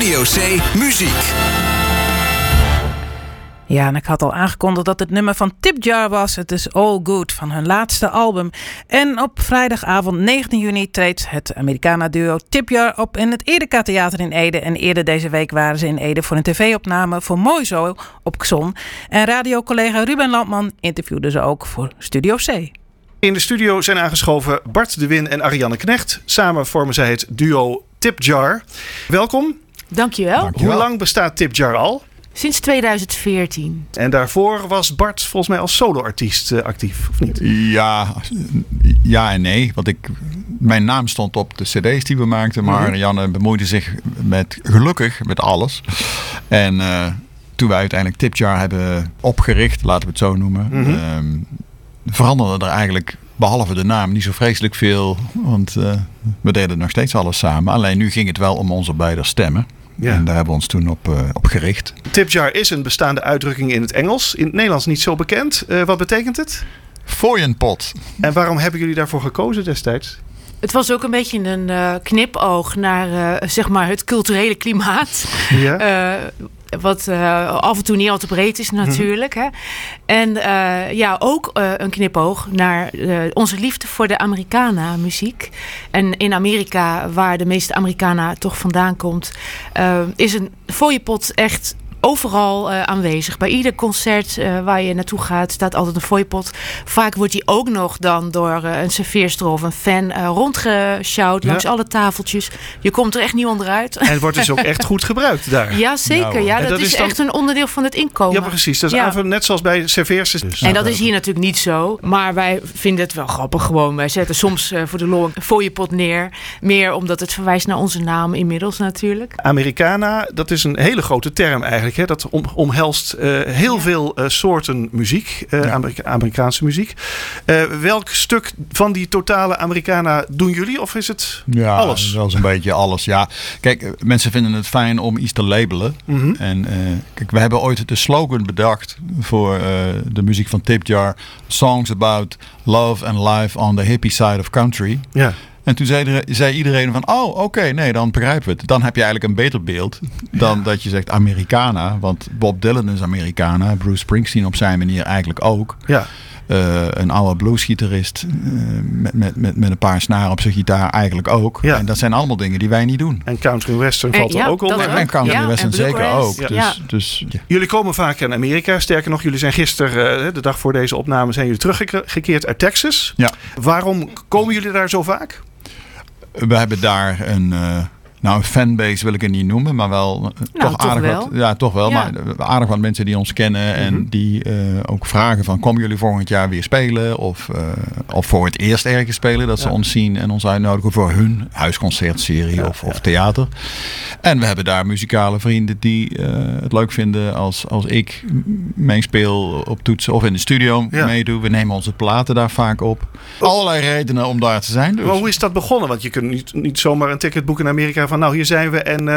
Studio C Muziek. Ja, en ik had al aangekondigd dat het nummer van Tip Jar was. Het is All Good van hun laatste album. En op vrijdagavond 19 juni treedt het Americana-duo Tip Jar op in het Edeka Theater in Ede. En eerder deze week waren ze in Ede voor een tv-opname voor Mooi Zo op Xon. En radiocollega Ruben Landman interviewde ze ook voor Studio C. In de studio zijn aangeschoven Bart de Win en Ariane Knecht. Samen vormen zij het duo Tip Jar. Welkom. Dankjewel. Hoe lang bestaat Tip Jar al? Sinds 2014. En daarvoor was Bart volgens mij als soloartiest actief, of niet? Ja en nee. Want mijn naam stond op de cd's die we maakten. Maar Ariane bemoeide zich gelukkig met alles. En toen wij uiteindelijk Tip Jar hebben opgericht, laten we het zo noemen... veranderde er eigenlijk, behalve de naam, niet zo vreselijk veel. Want we deden nog steeds alles samen. Alleen nu ging het wel om onze beide stemmen. Ja. En daar hebben we ons toen op gericht. Tip Jar is een bestaande uitdrukking in het Engels. In het Nederlands niet zo bekend. Wat betekent het? Fooienpot. En waarom hebben jullie daarvoor gekozen destijds? Het was ook een beetje een knipoog naar zeg maar het culturele klimaat. Ja. Wat af en toe niet al te breed is natuurlijk. Hè? En ook een knipoog naar onze liefde voor de Americana muziek. En in Amerika, waar de meeste Americana toch vandaan komt... is een fooiepot echt... overal aanwezig. Bij ieder concert waar je naartoe gaat, staat altijd een fooiepot. Vaak wordt die ook nog dan door een serveerster of een fan rondgesjouwd langs alle tafeltjes. Je komt er echt niet onderuit. En het wordt dus ook echt goed gebruikt daar. Ja, zeker. Ja, dat is echt een onderdeel van het inkomen. Ja, precies. Dat is net zoals bij serveersters. Dus. En dat is hier natuurlijk niet zo. Maar wij vinden het wel grappig gewoon. Wij zetten soms voor de lol een fooiepot neer. Meer omdat het verwijst naar onze naam inmiddels natuurlijk. Americana, dat is een hele grote term eigenlijk. Dat omhelst heel veel soorten muziek, Amerikaanse muziek. Welk stuk van die totale Americana doen jullie? Of is het alles? Ja, wel een beetje alles. Ja. Kijk, mensen vinden het fijn om iets te labelen. En kijk, we hebben ooit de slogan bedacht voor de muziek van Tip Jar. Songs about love and life on the hippie side of country. Ja. En toen zei iedereen van, nee, dan begrijpen we het. Dan heb je eigenlijk een beter beeld dan dat je zegt Americana. Want Bob Dylan is Americana. Bruce Springsteen op zijn manier eigenlijk ook. Ja. Een oude bluesgitarist met een paar snaren op zijn gitaar eigenlijk ook. Ja. En dat zijn allemaal dingen die wij niet doen. En country western valt er ook onder. En country western zeker ook. Ja. Dus. Jullie komen vaak in Amerika. Sterker nog, jullie zijn gisteren, de dag voor deze opname, zijn jullie teruggekeerd uit Texas. Ja. Waarom komen jullie daar zo vaak? We hebben daar een fanbase wil ik het niet noemen, maar wel toch aardig wat. Ja, toch wel. Ja. Maar aardig wat mensen die ons kennen en die ook vragen van, komen jullie volgend jaar weer spelen? Of voor het eerst ergens spelen, dat ze ons zien en ons uitnodigen voor hun huisconcertserie of theater. En we hebben daar muzikale vrienden die het leuk vinden als ik meespeel op toetsen of in de studio meedoe. We nemen onze platen daar vaak op. Allerlei redenen om daar te zijn. Dus. Maar hoe is dat begonnen? Want je kunt niet zomaar een ticket boeken in Amerika van, nou, hier zijn we en